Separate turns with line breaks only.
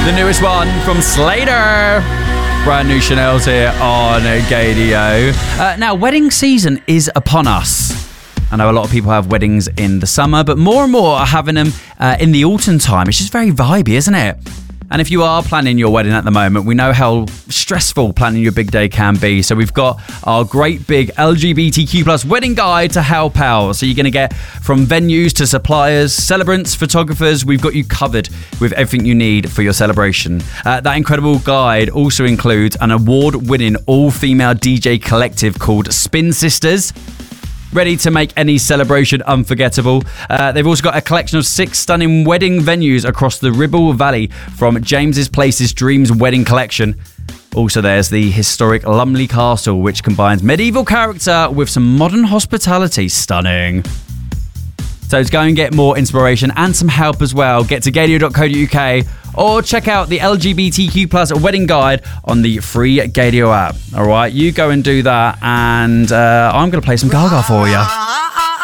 The newest one from Slater. Brand new Chanel's here on Gaydio. Now, wedding season is upon us. I know a lot of people have weddings in the summer, but more and more are having them in the autumn time. It's just very vibey, isn't it? And if you are planning your wedding at the moment, we know how stressful planning your big day can be. So we've got our great big LGBTQ plus wedding guide to help out. So you're going to get from venues to suppliers, celebrants, photographers. We've got you covered with everything you need for your celebration. That incredible guide also includes an award-winning all-female DJ collective called Spin Sisters, ready to make any celebration unforgettable. They've also got a collection of 6 stunning wedding venues across the Ribble Valley from James's Place's Dreams Wedding Collection. Also, there's the historic Lumley Castle, which combines medieval character with some modern hospitality. Stunning. So to go and get more inspiration and some help as well, get to gaydio.co.uk or check out the LGBTQ plus wedding guide on the free Gaydio app. All right, you go and do that, and I'm going to play some Gaga for you.